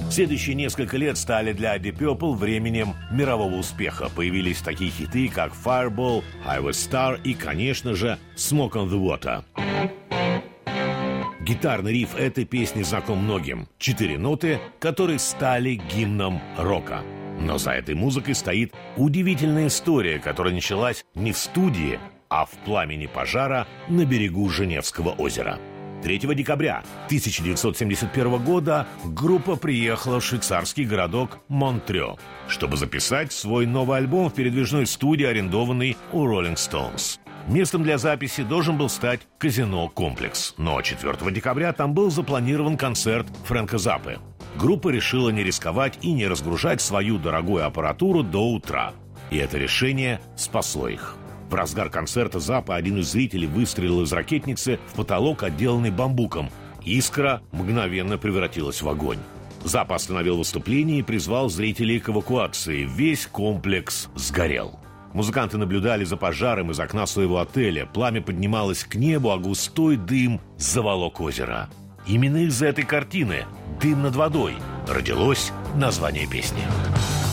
Следующие несколько лет стали для Deep Purple временем мирового успеха. Появились такие хиты, как Fireball, Highway Star и, конечно же, Smoke on the Water. Гитарный риф этой песни знаком многим. 4 ноты, которые стали гимном рока. Но за этой музыкой стоит удивительная история, которая началась не в студии, а в пламени пожара на берегу Женевского озера. 3 декабря 1971 года группа приехала в швейцарский городок Монтрео, чтобы записать свой новый альбом в передвижной студии, арендованной у Rolling Stones. Местом для записи должен был стать казино-комплекс, но 4 декабря там был запланирован концерт Фрэнка Заппы. Группа решила не рисковать и не разгружать свою дорогую аппаратуру до утра. И это решение спасло их. В разгар концерта Заппы один из зрителей выстрелил из ракетницы в потолок, отделанный бамбуком. Искра мгновенно превратилась в огонь. Заппа остановил выступление и призвал зрителей к эвакуации. Весь комплекс сгорел. Музыканты наблюдали за пожаром из окна своего отеля. Пламя поднималось к небу, а густой дым заволок озеро. Именно из этой картины «Дым над водой» родилось название песни.